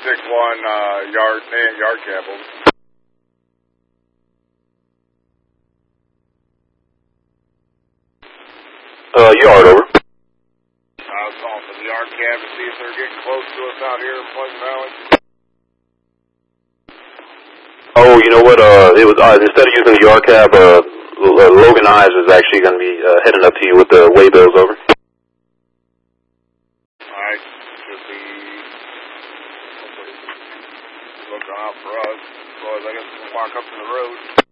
yard cab. Yard, over. I was calling for the yard cab to see if they're getting close to us out here in Pleasant Valley. Oh, you know what? It was instead of using the yard cab, Logan Ives is actually going to be heading up to you with the waybills, over. I should be looking out for us. Otherwise, I guess we'll walk up to the road.